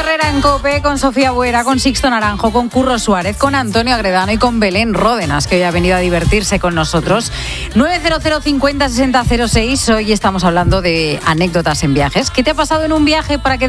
Herrera en COPE, con Sofía Buera, con Sixto Naranjo, con Curro Suárez, con Antonio Agredano y con Belén Ródenas, que hoy ha venido a divertirse con nosotros. 900 50 60 06. Hoy estamos hablando de anécdotas en viajes. ¿Qué te ha pasado en un viaje para que